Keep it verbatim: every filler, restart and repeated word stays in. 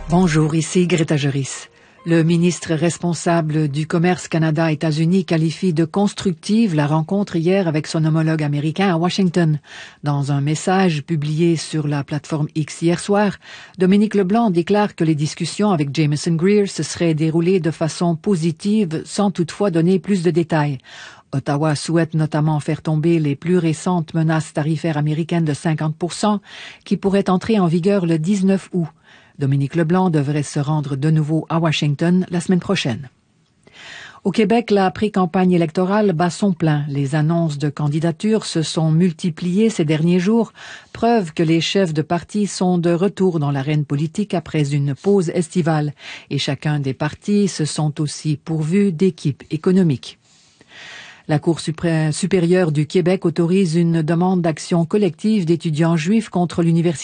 Bonjour, ici Greta Joris. Le ministre responsable du commerce Canada-États-Unis qualifie de constructive la rencontre hier avec son homologue américain à Washington. Dans un message publié sur la plateforme X hier soir, Dominique Leblanc déclare que les discussions avec Jamieson Greer se seraient déroulées de façon positive sans toutefois donner plus de détails. Ottawa souhaite notamment faire tomber les plus récentes menaces tarifaires américaines de cinquante pour cent qui pourraient entrer en vigueur le dix-neuf août. Dominique Leblanc devrait se rendre de nouveau à Washington la semaine prochaine. Au Québec, la pré-campagne électorale bat son plein. Les annonces de candidature se sont multipliées ces derniers jours, preuve que les chefs de parti sont de retour dans l'arène politique après une pause estivale. Et chacun des partis se sont aussi pourvus d'équipes économiques. La Cour supérieure du Québec autorise une demande d'action collective d'étudiants juifs contre l'Université